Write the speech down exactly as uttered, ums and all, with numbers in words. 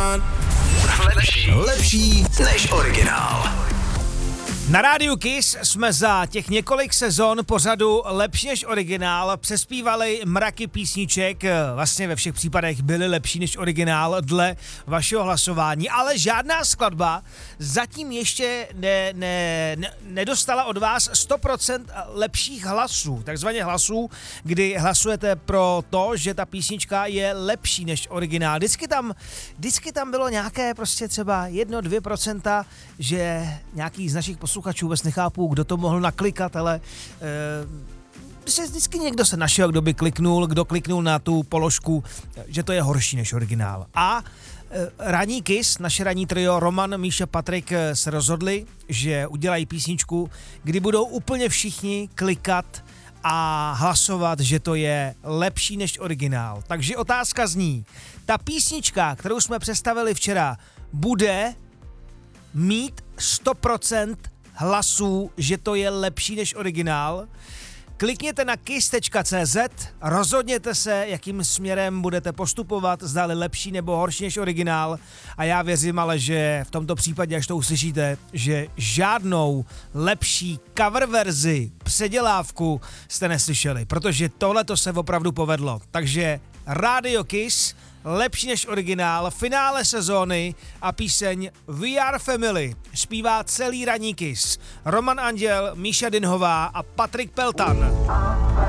Lepší, lepší než originál. Na rádiu Kiss jsme za těch několik sezon pořadu Lepší než originál přespívali mraky písniček, vlastně ve všech případech byly lepší než originál dle vašeho hlasování, ale žádná skladba zatím ještě ne, ne, ne, nedostala od vás sto procent lepších hlasů, takzvaně hlasů, kdy hlasujete pro to, že ta písnička je lepší než originál. Vždycky tam, vždycky tam bylo nějaké prostě třeba jedno, dvě procenta, že nějaký z našich posluchačů vůbec nechápu, kdo to mohl naklikat, ale e, vždycky někdo se našel, kdo by kliknul, kdo kliknul na tu položku, že to je horší než originál. A e, ranní Kiss, naše ranní trio Roman, Míša, Patrik se rozhodli, že udělají písničku, kdy budou úplně všichni klikat a hlasovat, že to je lepší než originál. Takže otázka zní, ta písnička, kterou jsme představili včera, bude mít sto procent hlasů, že to je lepší než originál. Klikněte na kiss tečka cé zet, rozhodněte se, jakým směrem budete postupovat, zdali lepší nebo horší než originál. A já věřím ale, že v tomto případě, až to uslyšíte, že žádnou lepší cover verzi, předělávku jste neslyšeli, protože tohle to se opravdu povedlo. Takže Radio Kiss, lepší než originál, finále sezóny a píseň We Are Family zpívá celý ranní Kiss. Roman Anděl, Míša Dinhová a Patrik Peltan.